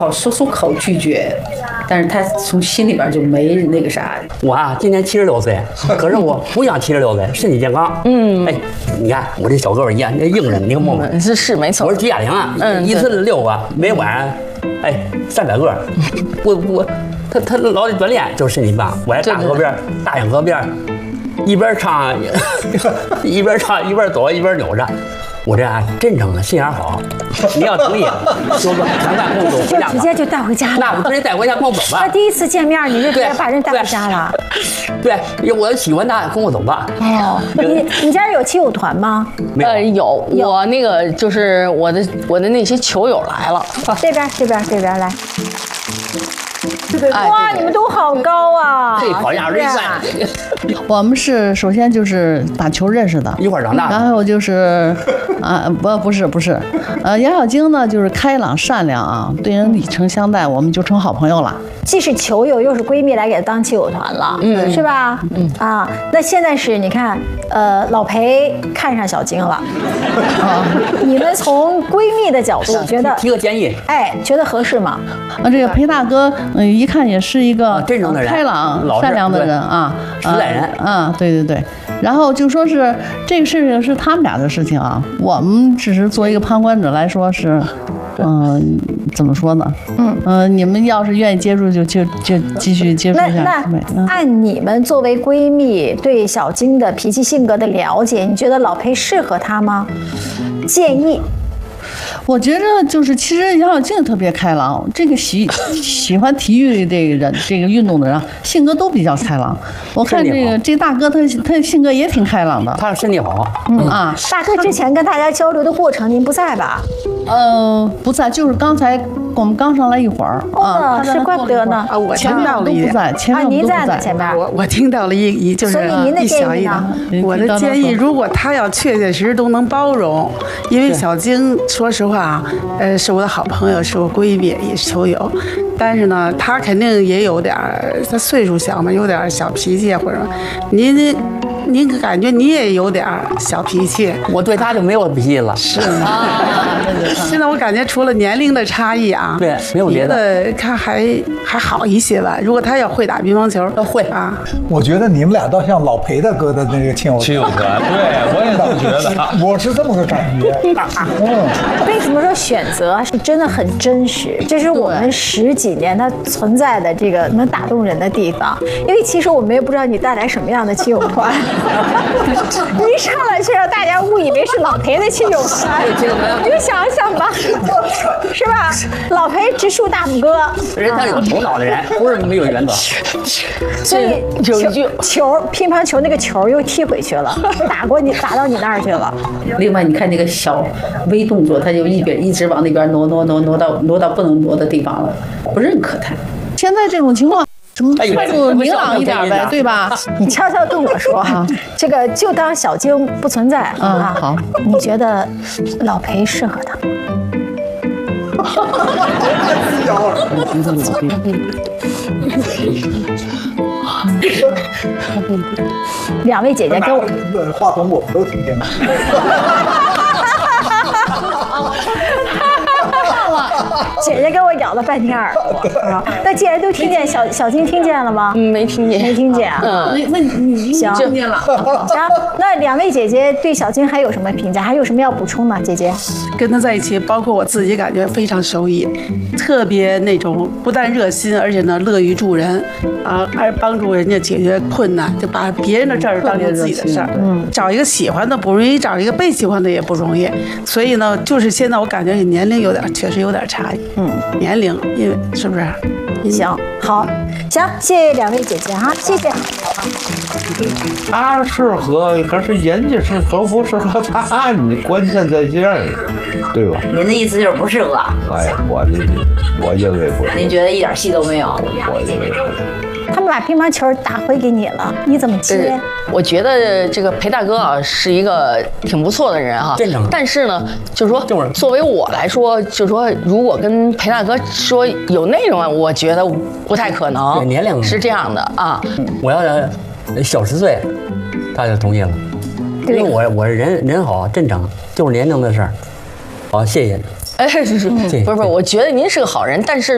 说口拒绝，但是他从心里边就没那个啥。 我啊，今年76岁，可是我不像76岁，身体健康。哎，你看我这小个儿一样，那硬人，你看摸摸。 是没错。 我是举哑铃啊，一次6个，每晚300个。他老得锻炼，就是身体棒。我在大河边、大洋河边，一边唱一边走一边扭着。我这真诚的，心眼好。你要同意，说个谈饭共走回家， 直接就带回家了。 那我直接带回家，跟我走吧。 那第一次见面你就直接把人带回家了？ 对，我喜欢他，跟我走吧。 哦，你家有亲友团吗？ 有，我那个就是我的那些球友来了。 这边来。哇，你们都好高啊！ 这跑样这赛， 我们是首先就是打球认识的， 一块长大的。 然后就是不是，杨小晶呢就是开朗善良啊，对人以诚相待，我们就成好朋友了。 既是球友又是闺蜜，来给她当亲友团了，是吧？那现在是你看，老裴看上小晶了，你们从闺蜜的角度觉得提个建议， 觉得合适吗？ 这个裴大哥，一看也是一个真诚的人， 开朗善良的人啊， 实在人， 对。然后就说是这个事情是他们俩的事情啊，我们只是作为一个旁观者来说是。怎么说呢？你们要是愿意接触，就继续接触一下。 那按你们作为闺蜜对小晶的脾气性格的了解，你觉得老裴适合她吗？建议。 我觉着就是其实杨小晶特别开朗，这个喜欢体育这个人，这个运动的人性格都比较开朗。我看这大哥他性格也挺开朗的， 他身体好。 大哥之前跟大家交流的过程您不在吧？ 不在，就是刚才我们刚上来一会儿是怪不得呢。 我听到了一点， 您在呢前面。 我听到了就是所以您的建议呢？我的建议，如果他要确实都能包容，因为小晶说实话是我的好朋友，是我闺蜜，也是球友。但是呢，他肯定也有点，他岁数小嘛，有点小脾气或者您感觉你也有点小脾气， 我对他就没有脾气了。 是吗？现在我感觉除了年龄的差异啊， 对，没有别的， 他还好一些吧。如果他要会打乒乓球， 会啊。 我觉得你们俩倒像老裴大哥的那个亲友团， 对，我也这么觉得， 我是这么个感觉。 为什么说选择是真的很真实？这是我们10几年它存在的这个能打动人的地方。因为其实我们也不知道你带来什么样的亲友团。一上来就让大家误以为是老裴的亲友团，你就想想吧，是吧？老裴直竖大拇哥， 人家有头脑的人，不是没有原则。 所以乒乓球那个球又踢回去了，打到你那儿去了。 另外，你看那个小微动作，他就一直往那边挪到不能挪的地方了，不认可他。 现在这种情况。什么态度明朗一点呗，对吧？ 你悄悄跟我说哈，这个就当小晶不存在啊。 好， 你觉得老裴适合他？两位姐姐跟我， 话筒我们都听见了。 姐姐跟我咬了半天耳朵啊！那既然都听见，小晶听见了吗？ 没听见， 没听见啊。 那你行， 听见了。 行，那两位姐姐对小晶还有什么评价？还有什么要补充吗？姐姐， 跟她在一起，包括我自己，感觉非常受益，特别那种不但热心，而且呢乐于助人啊，还帮助人家解决困难，就把别人的事儿当成自己的事儿。找一个喜欢的不容易，找一个被喜欢的也不容易。所以呢，就是现在我感觉你年龄确实有点差异。年龄，因为是不是？ 行，好，行，谢谢两位姐姐哈，谢谢。 他适合，可是人家是合不适合他，你关键在这儿，对吧？ 您的意思就是不适合？ 哎，我认为不是。 您觉得一点戏都没有？ 我认为不是。 他们把乒乓球打回给你了，你怎么接？ 我觉得这个裴大哥啊是一个挺不错的人哈，但是呢，就是说，作为我来说，就是说，如果跟裴大哥说有内容啊，我觉得不太可能。 年龄是这样的啊， 我要小10岁，他就同意了，因为我人好真诚，就是年龄的事儿。好，谢谢。 哎，不是，我觉得您是个好人，但是。